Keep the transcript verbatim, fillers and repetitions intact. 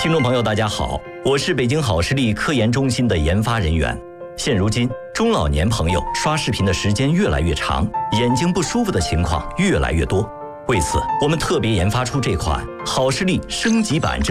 听众朋友，大家好，我是北京好视力科研中心的研发人员。现如今，中老年朋友刷视频的时间越来越长，眼睛不舒服的情况越来越多。为此，我们特别研发出这款好视力升级版